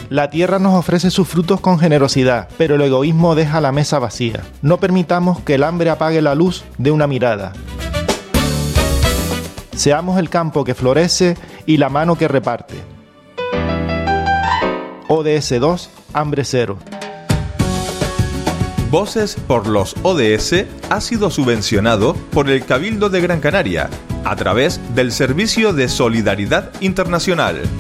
La tierra nos ofrece sus frutos con generosidad, pero el egoísmo deja la mesa vacía. No permitamos que el hambre apague la luz de una mirada. Seamos el campo que florece y la mano que reparte. ODS 2, Hambre Cero. Voces por los ODS ha sido subvencionado por el Cabildo de Gran Canaria a través del Servicio de Solidaridad Internacional.